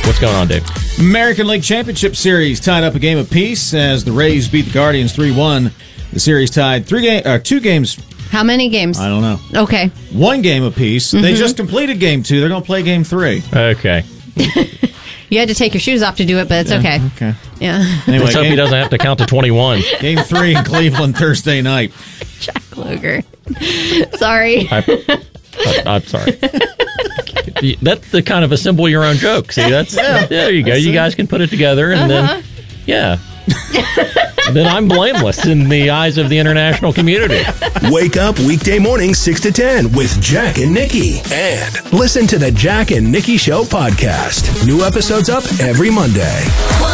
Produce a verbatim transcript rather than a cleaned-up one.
What's going on, Dave? American League Championship Series tied up a game apiece as the Rays beat the Guardians three one. The series tied three game, uh, two games. How many games? I don't know. Okay. One game apiece. Mm-hmm. They just completed game two. They're going to play game three. Okay. You had to take your shoes off to do it, but it's yeah, okay. Okay. Yeah. Anyway, Let's hope game, he doesn't have to count to twenty-one. Game three in Cleveland Thursday night. Jack Luger. Sorry. I, I, I'm sorry. That's the kind of assemble your own joke. See, that's yeah. There you go. You guys can put it together, and uh-huh. then yeah. Then I'm blameless in the eyes of the international community. Wake up weekday mornings six to ten with Jack and Nikki. And listen to the Jack and Nikki Show podcast. New episodes up every Monday.